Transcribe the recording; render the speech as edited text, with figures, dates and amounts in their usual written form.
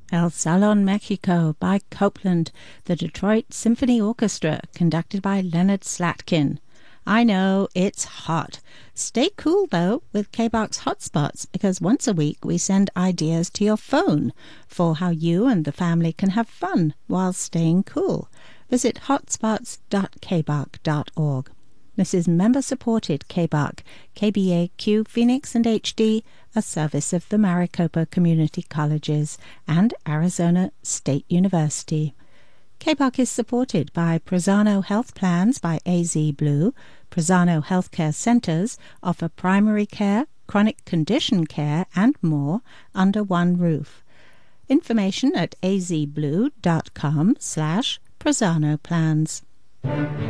El Salon Mexico by Copeland, the Detroit Symphony Orchestra, conducted by Leonard Slatkin. I know, it's hot. Stay cool, though, with K-Box Hotspots, because once a week we send ideas to your phone for how you and the family can have fun while staying cool. Visit hotspots.kbach.org. This is member-supported K-Bach, KBAQ Phoenix and HD, a service of the Maricopa Community Colleges and Arizona State University. K-Bach is supported by Prozano Health Plans by AZ Blue. Prozano Healthcare Centers offer primary care, chronic condition care, and more under one roof. Information at azblue.com/Prozano Plans.